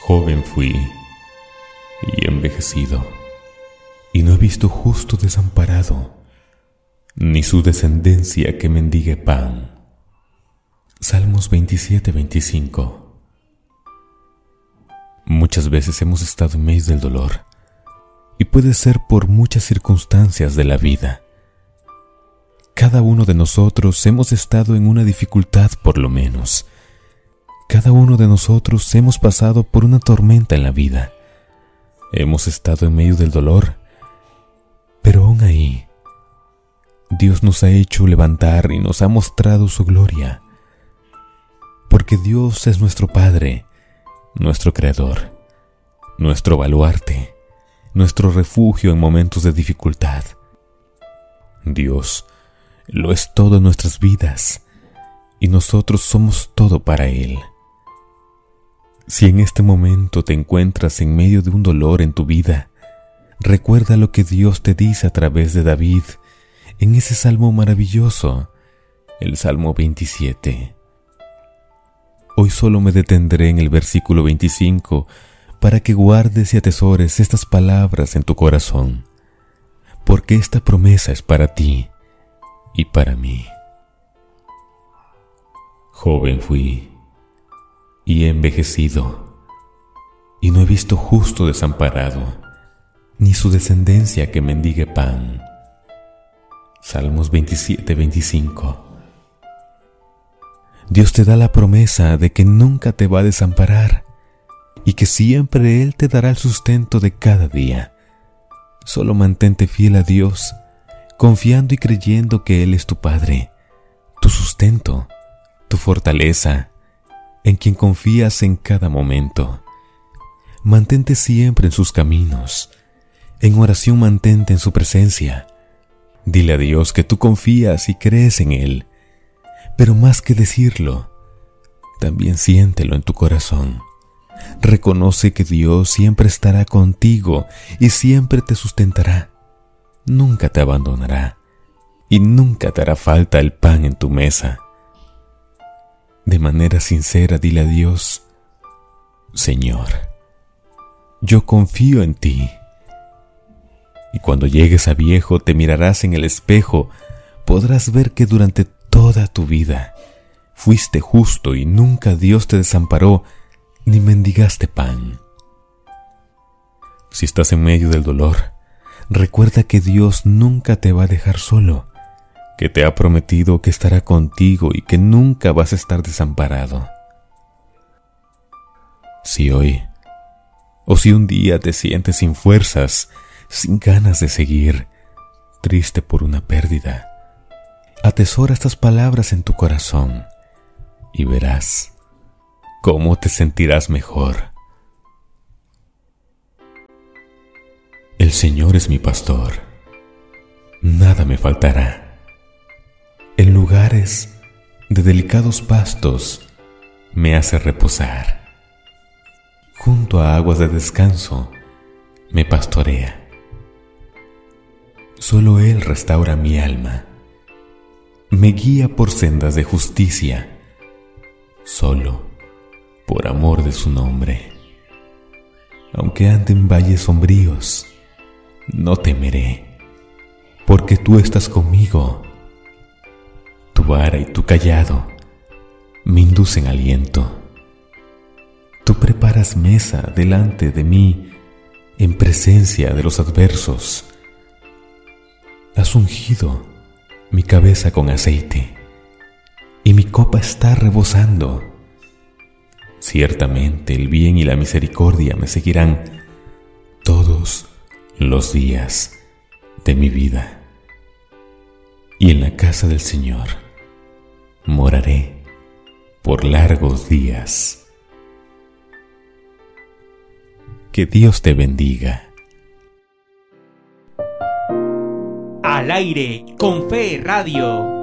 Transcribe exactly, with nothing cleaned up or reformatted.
Joven fui y envejecido, y no he visto justo desamparado, ni su descendencia que mendigue pan. Salmos veintisiete, veinticinco. Muchas veces hemos estado en medio del dolor, y puede ser por muchas circunstancias de la vida. Cada uno de nosotros hemos estado en una dificultad por lo menos. Cada uno de nosotros hemos pasado por una tormenta en la vida. Hemos estado en medio del dolor, pero aún ahí, Dios nos ha hecho levantar y nos ha mostrado su gloria. Porque Dios es nuestro Padre, nuestro Creador, nuestro baluarte, nuestro refugio en momentos de dificultad. Dios lo es todo en nuestras vidas, y nosotros somos todo para Él. Si en este momento te encuentras en medio de un dolor en tu vida, recuerda lo que Dios te dice a través de David en ese salmo maravilloso, el Salmo veintisiete. Hoy solo me detendré en el versículo veinticinco para que guardes y atesores estas palabras en tu corazón, porque esta promesa es para ti y para mí. Joven fui y he envejecido, y no he visto justo desamparado, ni su descendencia que mendigue pan. Salmos veintisiete, veinticinco. Dios te da la promesa de que nunca te va a desamparar y que siempre Él te dará el sustento de cada día. Solo mantente fiel a Dios, confiando y creyendo que Él es tu Padre, tu sustento, tu fortaleza, en quien confías en cada momento. Mantente siempre en sus caminos. En oración mantente en su presencia. Dile a Dios que tú confías y crees en Él. Pero más que decirlo, también siéntelo en tu corazón. Reconoce que Dios siempre estará contigo y siempre te sustentará. Nunca te abandonará y nunca te hará falta el pan en tu mesa. De manera sincera dile a Dios: Señor, yo confío en ti. Y cuando llegues a viejo te mirarás en el espejo, podrás ver que durante toda tu vida fuiste justo y nunca Dios te desamparó ni mendigaste pan. Si estás en medio del dolor, recuerda que Dios nunca te va a dejar solo, que te ha prometido que estará contigo y que nunca vas a estar desamparado. Si hoy, o si un día te sientes sin fuerzas, sin ganas de seguir, triste por una pérdida, atesora estas palabras en tu corazón y verás cómo te sentirás mejor. El Señor es mi pastor, nada me faltará. En lugares de delicados pastos me hace reposar. Junto a aguas de descanso me pastorea. Solo Él restaura mi alma. Me guía por sendas de justicia, solo por amor de su nombre. Aunque ande en valles sombríos, no temeré, porque tú estás conmigo. Tu vara y tu cayado me inducen aliento. Tú preparas mesa delante de mí en presencia de los adversos. Has ungido mi cabeza con aceite y mi copa está rebosando. Ciertamente el bien y la misericordia me seguirán todos los días de mi vida. Y en la casa del Señor moraré por largos días. Que Dios te bendiga. Al aire con Fe Radio.